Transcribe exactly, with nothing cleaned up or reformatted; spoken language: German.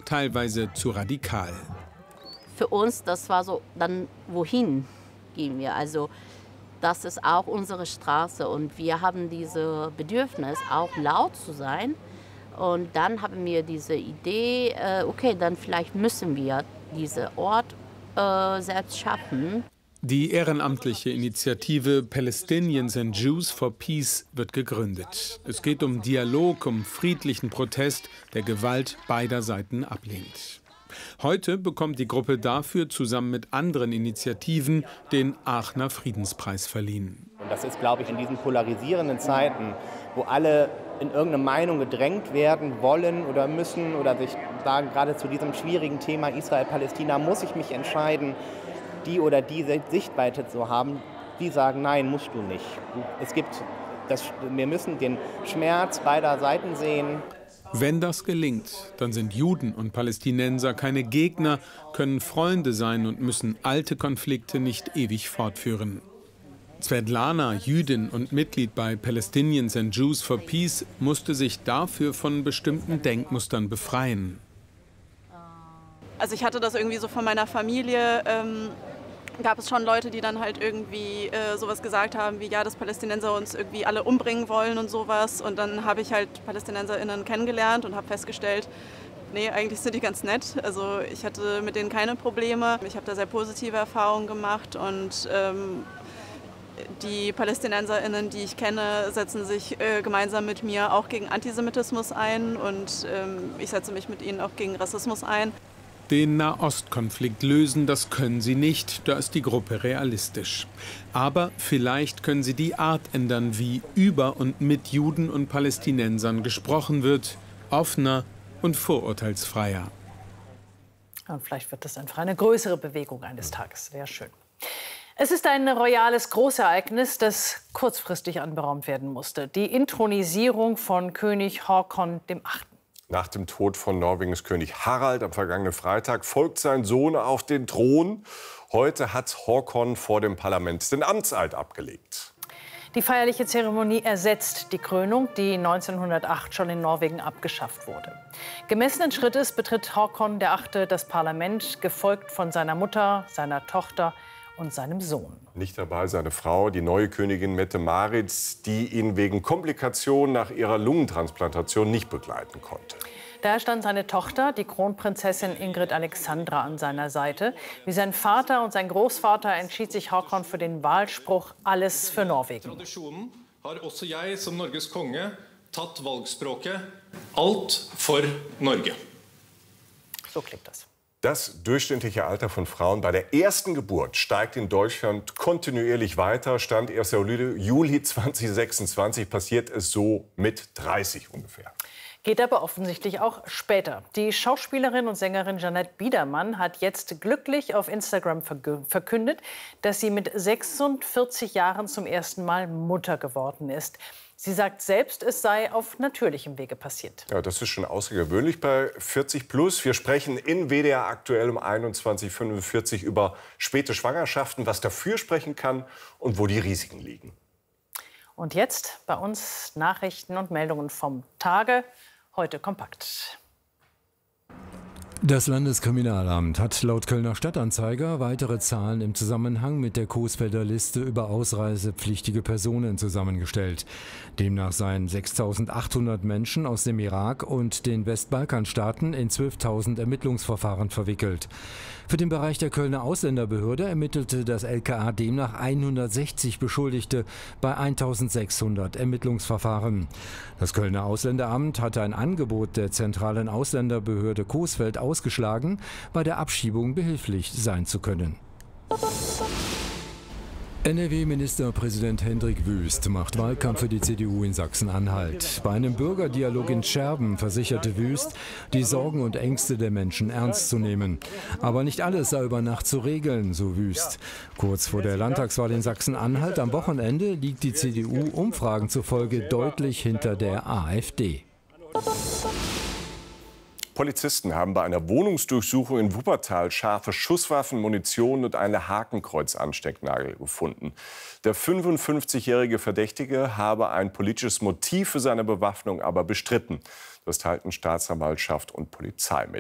teilweise zu radikal. Für uns, das war so, dann wohin gehen wir? Also das ist auch unsere Straße und wir haben dieses Bedürfnis, auch laut zu sein. Und dann haben wir diese Idee, äh, okay, dann vielleicht müssen wir diesen Ort äh, selbst schaffen. Die ehrenamtliche Initiative Palestinians and Jews for Peace wird gegründet. Es geht um Dialog, um friedlichen Protest, der Gewalt beider Seiten ablehnt. Heute bekommt die Gruppe dafür zusammen mit anderen Initiativen den Aachener Friedenspreis verliehen. Und das ist, glaube ich, in diesen polarisierenden Zeiten, wo alle in irgendeine Meinung gedrängt werden wollen oder müssen oder sich sagen, gerade zu diesem schwierigen Thema Israel-Palästina muss ich mich entscheiden, die oder die Sichtweite zu haben, die sagen, nein, musst du nicht. Es gibt das, wir müssen den Schmerz beider Seiten sehen. Wenn das gelingt, dann sind Juden und Palästinenser keine Gegner, können Freunde sein und müssen alte Konflikte nicht ewig fortführen. Svetlana, Jüdin und Mitglied bei Palestinians and Jews for Peace, musste sich dafür von bestimmten Denkmustern befreien. Also ich hatte das irgendwie so von meiner Familie, ähm, gab es schon Leute, die dann halt irgendwie äh, sowas gesagt haben, wie ja, dass Palästinenser uns irgendwie alle umbringen wollen und sowas. Und dann habe ich halt PalästinenserInnen kennengelernt und habe festgestellt, nee, eigentlich sind die ganz nett. Also ich hatte mit denen keine Probleme. Ich habe da sehr positive Erfahrungen gemacht und ähm, die PalästinenserInnen, die ich kenne, setzen sich äh, gemeinsam mit mir auch gegen Antisemitismus ein und ähm, ich setze mich mit ihnen auch gegen Rassismus ein. Den Nahostkonflikt lösen, das können sie nicht, da ist die Gruppe realistisch. Aber vielleicht können sie die Art ändern, wie über und mit Juden und Palästinensern gesprochen wird, offener und vorurteilsfreier. Und vielleicht wird das einfach eine größere Bewegung eines Tages. Wäre schön. Es ist ein royales Großereignis, das kurzfristig anberaumt werden musste. Die Inthronisierung von König Håkon der Achte. Nach dem Tod von Norwegens König Harald am vergangenen Freitag folgt sein Sohn auf den Thron. Heute hat Håkon vor dem Parlament den Amtseid abgelegt. Die feierliche Zeremonie ersetzt die Krönung, die neunzehnhundertacht schon in Norwegen abgeschafft wurde. Gemessenen Schrittes betritt Håkon der Achte das Parlament, gefolgt von seiner Mutter, seiner Tochter und seinem Sohn. Nicht dabei seine Frau, die neue Königin Mette-Marit, die ihn wegen Komplikationen nach ihrer Lungentransplantation nicht begleiten konnte. Daher stand seine Tochter, die Kronprinzessin Ingrid Alexandra, an seiner Seite. Wie sein Vater und sein Großvater entschied sich Håkon für den Wahlspruch "Alles für Norwegen". Tradisjonen har også jeg som Norges konge tatt valgspråket "Alt for Norge". So klingt das. Das durchschnittliche Alter von Frauen bei der ersten Geburt steigt in Deutschland kontinuierlich weiter. Stand erster Juli zweitausendsechsundzwanzig passiert es so mit dreißig ungefähr. Geht aber offensichtlich auch später. Die Schauspielerin und Sängerin Jeanette Biedermann hat jetzt glücklich auf Instagram verkündet, dass sie mit sechsundvierzig Jahren zum ersten Mal Mutter geworden ist. Sie sagt selbst, es sei auf natürlichem Wege passiert. Ja, das ist schon außergewöhnlich bei vierzig plus. Wir sprechen in W D R aktuell um einundzwanzig Uhr fünfundvierzig über späte Schwangerschaften, was dafür sprechen kann und wo die Risiken liegen. Und jetzt bei uns Nachrichten und Meldungen vom Tage, heute kompakt. Das Landeskriminalamt hat laut Kölner Stadtanzeiger weitere Zahlen im Zusammenhang mit der Coesfelder Liste über ausreisepflichtige Personen zusammengestellt. Demnach seien sechstausendachthundert Menschen aus dem Irak und den Westbalkanstaaten in zwölftausend Ermittlungsverfahren verwickelt. Für den Bereich der Kölner Ausländerbehörde ermittelte das L K A demnach hundertsechzig Beschuldigte bei eintausendsechshundert Ermittlungsverfahren. Das Kölner Ausländeramt hatte ein Angebot der zentralen Ausländerbehörde Coesfeld ausgeschlagen, bei der Abschiebung behilflich sein zu können. N R W-Ministerpräsident Hendrik Wüst macht Wahlkampf für die C D U in Sachsen-Anhalt. Bei einem Bürgerdialog in Scherben versicherte Wüst, die Sorgen und Ängste der Menschen ernst zu nehmen. Aber nicht alles sei über Nacht zu regeln, so Wüst. Kurz vor der Landtagswahl in Sachsen-Anhalt am Wochenende liegt die C D U Umfragen zufolge deutlich hinter der AfD. Polizisten haben bei einer Wohnungsdurchsuchung in Wuppertal scharfe Schusswaffen, Munition und eine Hakenkreuz-Anstecknadel gefunden. Der fünfundfünfzigjährige Verdächtige habe ein politisches Motiv für seine Bewaffnung aber bestritten. Das teilten Staatsanwaltschaft und Polizei mit.